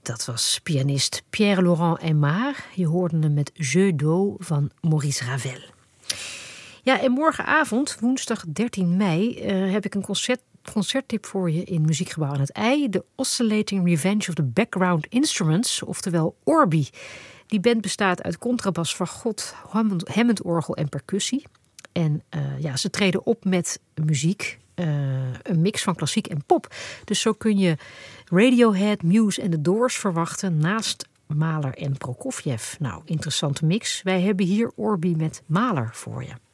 Dat was pianist Pierre-Laurent Aimard. Je hoorde hem met Jeu d'eau van Maurice Ravel. Ja, en morgenavond, woensdag 13 mei, heb ik een concerttip voor je in Muziekgebouw aan het IJ. De Oscillating Revenge of the Background Instruments, oftewel Orbi. Die band bestaat uit contrabas, fagot, Hammondorgel en percussie. En ze treden op met muziek, een mix van klassiek en pop. Dus zo kun je Radiohead, Muse en The Doors verwachten naast Mahler en Prokofjev. Nou, interessante mix. Wij hebben hier Orbi met Mahler voor je.